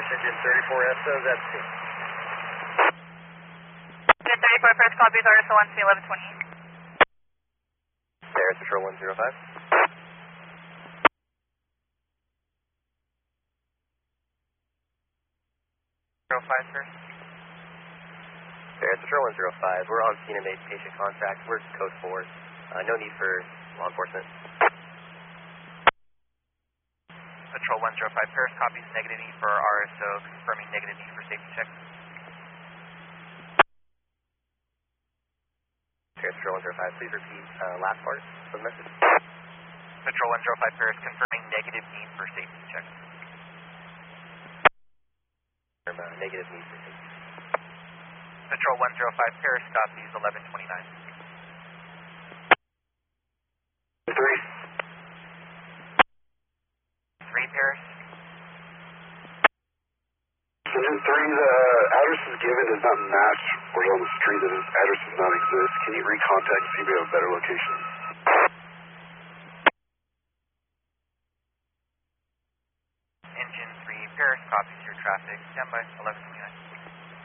Paris, engine 34 SO, that's it. Engine 34 Paris, copies RSO 1C 1128. Paris, Patrol 105. 05 Paris. Paris, Patrol 105. We're on scene and made patient contact. We're code 4. No need for law enforcement. Patrol 105 Paris, copies negative E for RSO, confirming negative E for safety check. Paris, Patrol 105, please repeat last part of the message. Patrol 105 Paris, confirming negative need for safety check. Negative need for safety. Patrol 105 Paris, copies 1129. 3. 3 Paris. Engine 3, the address is given does not match what's on the screen. That address does not exist. Can you recontact and see if we have a better location? Engine 3 Paris, copies your traffic. Stand by 1129.